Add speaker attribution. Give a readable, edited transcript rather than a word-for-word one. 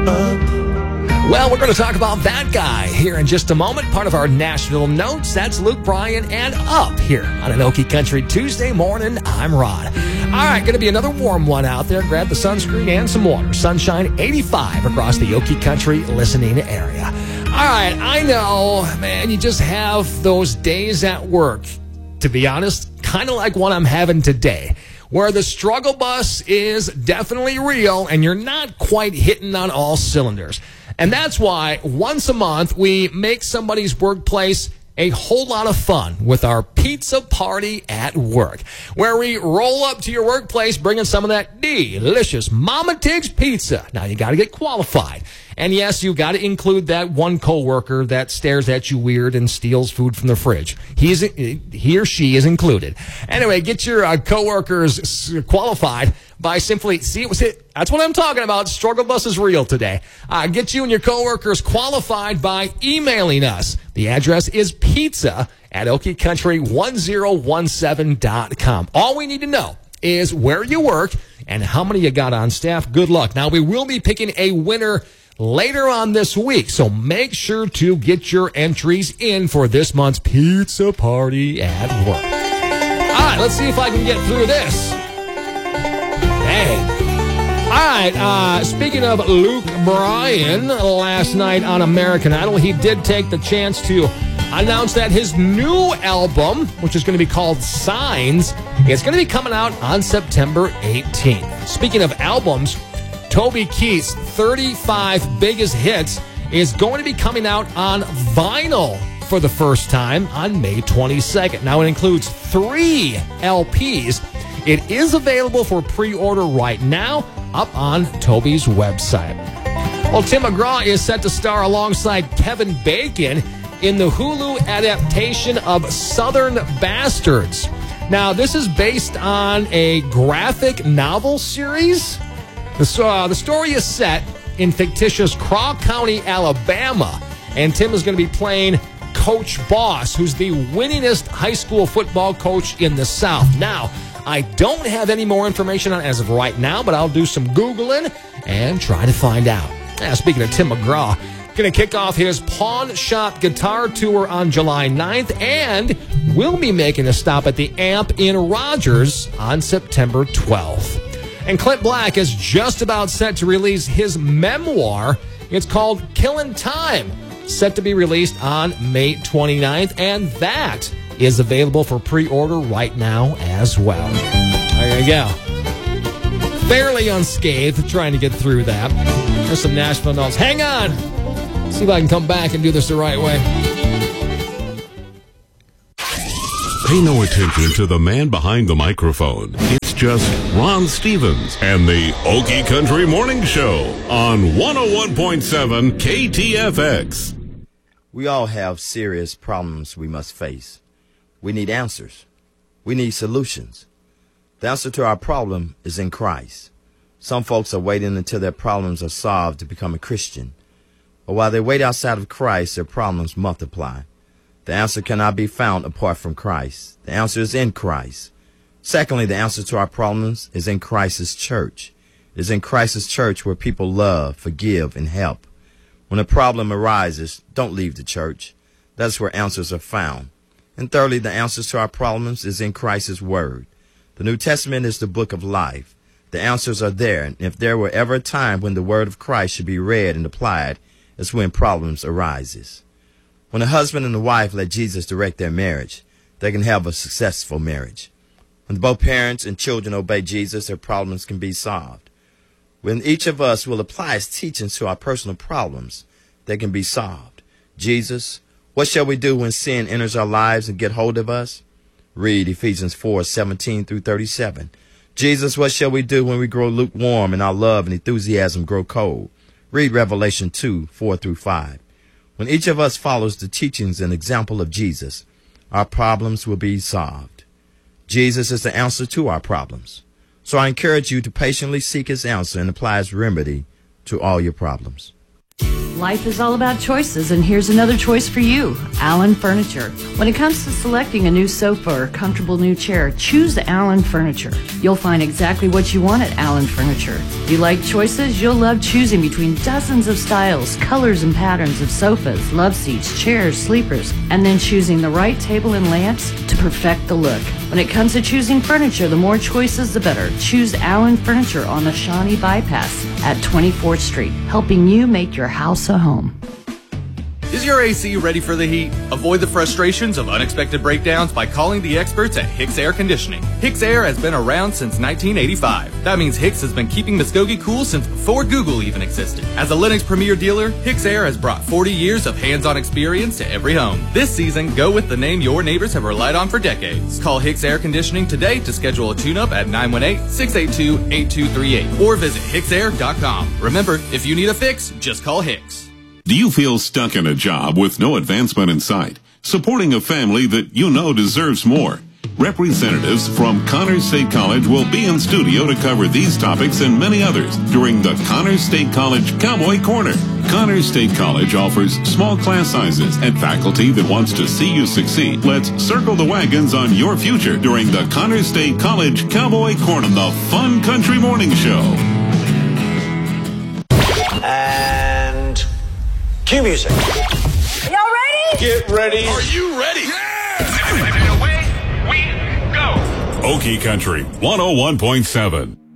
Speaker 1: Well, we're going to talk about that guy here in just a moment. Part of our Nashville Notes. That's Luke Bryan and Up here on an Okie Country Tuesday morning. I'm Rod. All right, going to be another warm one out there. Grab the sunscreen and some water. Sunshine 85 across the Okie Country listening area. All right, I know, man, you just have those days at work, to be honest, kind of like what I'm having today, where the struggle bus is definitely real and you're not quite hitting on all cylinders. And that's why once a month we make somebody's workplace a whole lot of fun with our pizza party at work, where we roll up to your workplace bringing some of that delicious Mama Tiggs pizza. Now, you got to get qualified. And yes, you got to include that one coworker that stares at you weird and steals food from the fridge. He or she is included. Anyway, get your coworkers qualified by simply, that's what I'm talking about. Struggle Bus is real today. Get you and your coworkers qualified by emailing us. The address is pizza@okiecountry1017.com. All we need to know is where you work and how many you got on staff. Good luck. Now, we will be picking a winner later on this week, so make sure to get your entries in for this month's pizza party at work. All right, let's see if I can get through this. Dang. All right, speaking of Luke Bryan, last night on American Idol, he did take the chance to announce that his new album, which is going to be called Signs, is going to be coming out on September 18th. Speaking of albums, Toby Keith's 35 Biggest Hits is going to be coming out on vinyl for the first time on May 22nd. Now, it includes 3 LPs. It is available for pre-order right now up on Toby's website. Well, Tim McGraw is set to star alongside Kevin Bacon in the Hulu adaptation of Southern Bastards. Now, this is based on a graphic novel series. The story is set in fictitious Craw County, Alabama, and Tim is going to be playing Coach Boss, who's the winningest high school football coach in the South. Now, I don't have any more information on it as of right now, but I'll do some Googling and try to find out. Now, speaking of Tim McGraw, going to kick off his Pawn Shop Guitar Tour on July 9th, and we'll be making a stop at the AMP in Rogers on September 12th. And Clint Black is just about set to release his memoir. It's called Killin' Time, set to be released on May 29th, and that is available for pre-order right now as well. There you go. Fairly unscathed, trying to get through that. There's some Nashville Notes. Hang on! See if I can come back and do this the right way.
Speaker 2: Pay no attention to the man behind the microphone. It's just Ron Stevens and the Okie Country Morning Show on 101.7 KTFX.
Speaker 3: We all have serious problems we must face. We need answers. We need solutions. The answer to our problem is in Christ. Some folks are waiting until their problems are solved to become a Christian. But while they wait outside of Christ, their problems multiply. The answer cannot be found apart from Christ. The answer is in Christ. Secondly, the answer to our problems is in Christ's church. It is in Christ's church where people love, forgive, and help. When a problem arises, don't leave the church. That's where answers are found. And thirdly, the answers to our problems is in Christ's word. The New Testament is the book of life. The answers are there. And if there were ever a time when the word of Christ should be read and applied, it's when problems arises. When a husband and a wife let Jesus direct their marriage, they can have a successful marriage. When both parents and children obey Jesus, their problems can be solved. When each of us will apply his teachings to our personal problems, they can be solved. Jesus, what shall we do when sin enters our lives and get hold of us? Read Ephesians 4:17 through 37. Jesus, what shall we do when we grow lukewarm and our love and enthusiasm grow cold? Read Revelation 2:4 through 5. When each of us follows the teachings and example of Jesus, our problems will be solved. Jesus is the answer to our problems. So I encourage you to patiently seek his answer and apply his remedy to all your problems.
Speaker 4: Life is all about choices, and here's another choice for you, Allen Furniture. When it comes to selecting a new sofa or comfortable new chair, choose Allen Furniture. You'll find exactly what you want at Allen Furniture. You like choices? You'll love choosing between dozens of styles, colors, and patterns of sofas, love seats, chairs, sleepers, and then choosing the right table and lamps to perfect the look. When it comes to choosing furniture, the more choices, the better. Choose Allen Furniture on the Shawnee Bypass at 24th Street, helping you make your house a home.
Speaker 5: Is your AC ready for the heat? Avoid the frustrations of unexpected breakdowns by calling the experts at Hicks Air Conditioning. Hicks Air has been around since 1985. That means Hicks has been keeping Muskogee cool since before Google even existed. As a Lennox Premier dealer, Hicks Air has brought 40 years of hands-on experience to every home. This season, go with the name your neighbors have relied on for decades. Call Hicks Air Conditioning today to schedule a tune-up at 918-682-8238 or visit hicksair.com. Remember, if you need a fix, just call Hicks.
Speaker 2: Do you feel stuck in a job with no advancement in sight? Supporting a family that you know deserves more? Representatives from Connors State College will be in studio to cover these topics and many others during the Connors State College Cowboy Corner. Connors State College offers small class sizes and faculty that wants to see you succeed. Let's circle the wagons on your future during the Connors State College Cowboy Corner, the Fun Country Morning Show.
Speaker 6: And cue music.
Speaker 7: Y'all ready?
Speaker 6: Get ready.
Speaker 2: Are you ready?
Speaker 8: And away we go.
Speaker 2: Okie Country 101.7.